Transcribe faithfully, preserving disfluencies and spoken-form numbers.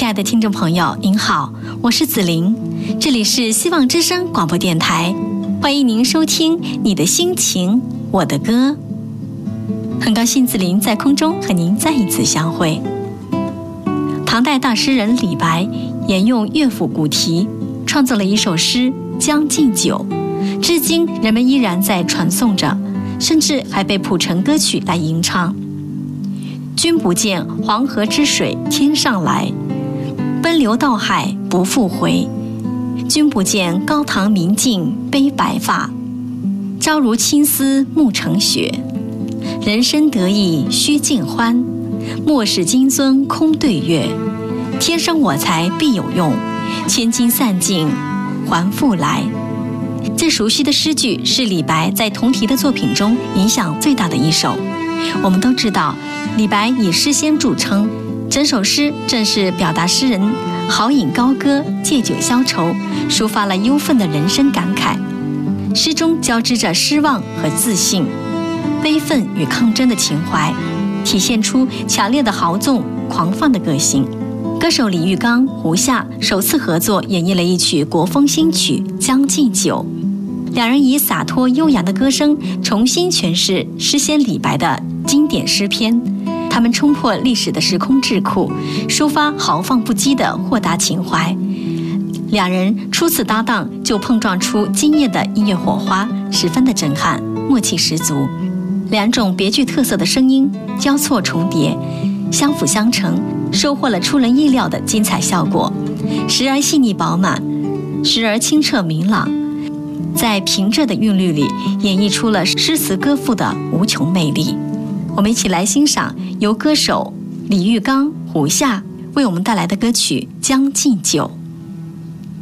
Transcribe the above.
亲爱的听众朋友，您好，我是子琳，这里是希望之声广播电台，欢迎您收听你的心情，我的歌。很高兴子琳在空中和您再一次相会。唐代大诗人李白沿用乐府古题，创作了一首诗《将进酒》，至今人们依然在传颂着，甚至还被谱成歌曲来吟唱。君不见黄河之水天上来，奔流到海不复回。君不见高堂明镜悲白发，朝如青丝暮成雪。人生得意须尽欢，莫使金樽空对月。天生我材必有用，千金散尽还复来。这熟悉的诗句是李白在同题的作品中影响最大的一首。我们都知道，李白以诗仙著称，整首诗正是表达诗人豪饮高歌，借酒消愁，抒发了忧愤的人生感慨。诗中交织着失望和自信，悲愤与抗争的情怀，体现出强烈的豪纵狂放的个性。歌手李玉刚、胡夏首次合作演绎了一曲国风新曲《将进酒》，两人以洒脱悠扬的歌声重新诠释诗仙李白的经典诗篇。他们冲破历史的时空桎梏，抒发豪放不羁的豁达情怀。两人初次搭档就碰撞出惊艳的音乐火花，十分的震撼，默契十足。两种别具特色的声音交错重叠，相辅相成，收获了出人意料的精彩效果。时而细腻饱满，时而清澈明朗，在平仄的韵律里演绎出了诗词歌赋的无穷魅力。我们一起来欣赏由歌手李玉刚、胡夏为我们带来的歌曲《将进酒》。